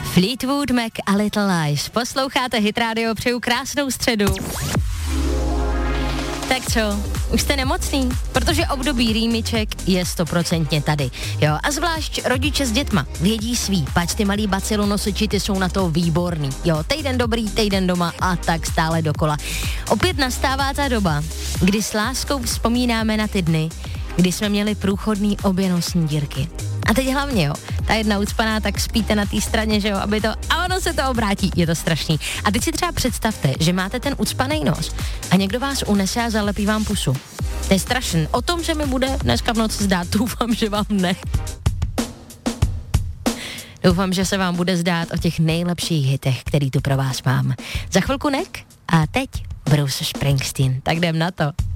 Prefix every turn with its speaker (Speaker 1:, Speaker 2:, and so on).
Speaker 1: Fleetwood Mac a Little Lies. Posloucháte Hit Radio, přeju krásnou středu. Tak co, už jste nemocný? Protože období rýmiček je 100% tady. Jo, a zvlášť rodiče s dětma vědí svý, pač ty malí bacilonosiči, ty jsou na to výborný. Jo, týden dobrý, týden doma a tak stále dokola. Opět nastává ta doba, kdy s láskou vzpomínáme na ty dny, kdy jsme měli průchodný obě nosní dírky. A teď hlavně, jo, ta jedna ucpaná, tak spíte na té straně, že jo, aby to, a ono se to obrátí, je to strašný. A teď si třeba představte, že máte ten ucpaný nos a někdo vás unese a zalepí vám pusu. To je strašný. O tom, že mi bude dneska v noci zdát, doufám, že vám ne. Doufám, že se vám bude zdát o těch nejlepších hitech, který tu pro vás mám. Za chvilku Nek a teď Bruce Springsteen. Tak jdem na to.